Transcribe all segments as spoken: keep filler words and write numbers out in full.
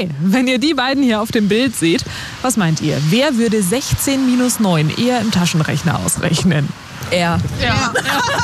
Okay, wenn ihr die beiden hier auf dem Bild seht, was meint ihr? Wer würde sechzehn minus neun eher im Taschenrechner ausrechnen? Er. Ja.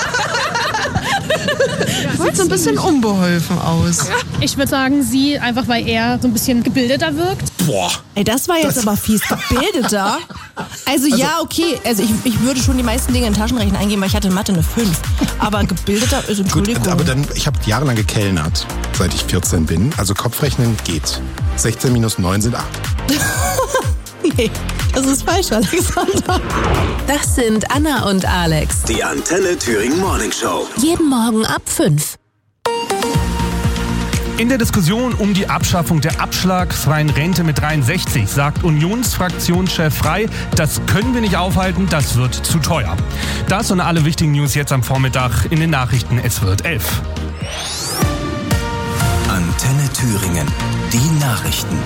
Sieht so ein bisschen unbeholfen aus. Ich würde sagen, sie, einfach weil er so ein bisschen gebildeter wirkt. Boah. Ey, das war jetzt Das- aber fies. Gebildeter? Also, ja, okay. Also ich, ich würde schon die meisten Dinge in Taschenrechner eingeben, weil ich hatte in Mathe eine fünf. Aber gebildeter ist, Entschuldigung. Gut, aber dann, ich habe jahrelang gekellnert, seit ich vierzehn bin. Also Kopfrechnen geht. sechzehn minus neun sind acht. Nee, das ist falsch, Alexander. Das sind Anna und Alex. Die Antenne Thüringen Morning Show. Jeden Morgen ab fünf. In der Diskussion um die Abschaffung der abschlagsfreien Rente mit dreiundsechzig sagt Unionsfraktionschef Frey, das können wir nicht aufhalten, das wird zu teuer. Das und alle wichtigen News jetzt am Vormittag in den Nachrichten. Es wird elf. Antenne Thüringen. Die Nachrichten.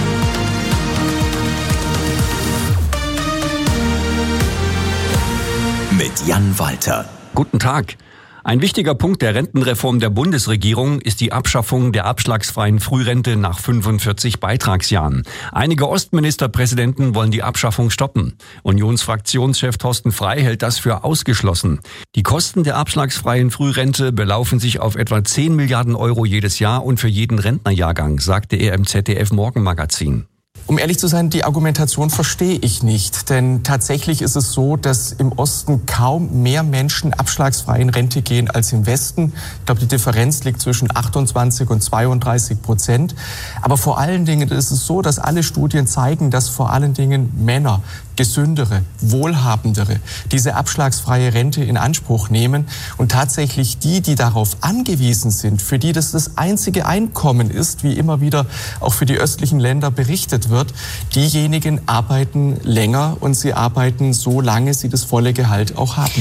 Mit Jan Walter. Guten Tag. Ein wichtiger Punkt der Rentenreform der Bundesregierung ist die Abschaffung der abschlagsfreien Frührente nach fünfundvierzig Beitragsjahren. Einige Ostministerpräsidenten wollen die Abschaffung stoppen. Unionsfraktionschef Thorsten Frey hält das für ausgeschlossen. Die Kosten der abschlagsfreien Frührente belaufen sich auf etwa zehn Milliarden Euro jedes Jahr und für jeden Rentnerjahrgang, sagte er im Z D F Morgenmagazin. Um ehrlich zu sein, die Argumentation verstehe ich nicht. Denn tatsächlich ist es so, dass im Osten kaum mehr Menschen abschlagsfrei in Rente gehen als im Westen. Ich glaube, die Differenz liegt zwischen achtundzwanzig und zweiunddreißig Prozent. Aber vor allen Dingen ist es so, dass alle Studien zeigen, dass vor allen Dingen Männer, gesündere, wohlhabendere, diese abschlagsfreie Rente in Anspruch nehmen. Und tatsächlich die, die darauf angewiesen sind, für die das das einzige Einkommen ist, wie immer wieder auch für die östlichen Länder berichtet wird, diejenigen arbeiten länger und sie arbeiten so lange sie das volle Gehalt auch haben.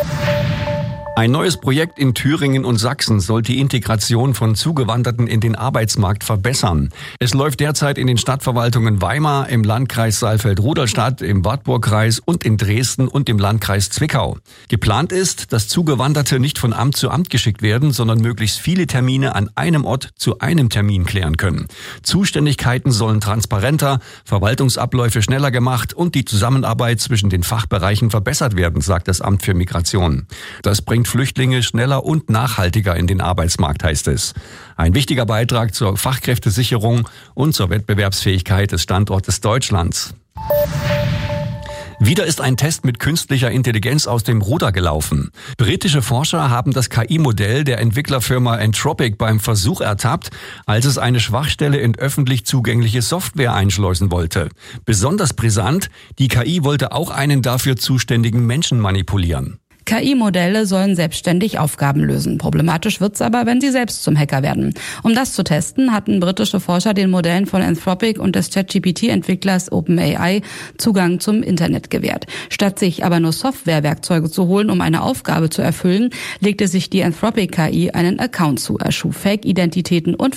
Ein neues Projekt in Thüringen und Sachsen soll die Integration von Zugewanderten in den Arbeitsmarkt verbessern. Es läuft derzeit in den Stadtverwaltungen Weimar, im Landkreis Saalfeld-Rudolstadt, im Wartburgkreis und in Dresden und im Landkreis Zwickau. Geplant ist, dass Zugewanderte nicht von Amt zu Amt geschickt werden, sondern möglichst viele Termine an einem Ort zu einem Termin klären können. Zuständigkeiten sollen transparenter, Verwaltungsabläufe schneller gemacht und die Zusammenarbeit zwischen den Fachbereichen verbessert werden, sagt das Amt für Migration. Das bringt Flüchtlinge schneller und nachhaltiger in den Arbeitsmarkt, heißt es. Ein wichtiger Beitrag zur Fachkräftesicherung und zur Wettbewerbsfähigkeit des Standortes Deutschlands. Wieder ist ein Test mit künstlicher Intelligenz aus dem Ruder gelaufen. Britische Forscher haben das K I-Modell der Entwicklerfirma Anthropic beim Versuch ertappt, als es eine Schwachstelle in öffentlich zugängliche Software einschleusen wollte. Besonders brisant, die K I wollte auch einen dafür zuständigen Menschen manipulieren. K I-Modelle sollen selbstständig Aufgaben lösen. Problematisch wird's aber, wenn sie selbst zum Hacker werden. Um das zu testen, hatten britische Forscher den Modellen von Anthropic und des ChatGPT-Entwicklers OpenAI Zugang zum Internet gewährt. Statt sich aber nur Softwarewerkzeuge zu holen, um eine Aufgabe zu erfüllen, legte sich die Anthropic-K I einen Account zu, erschuf Fake-Identitäten und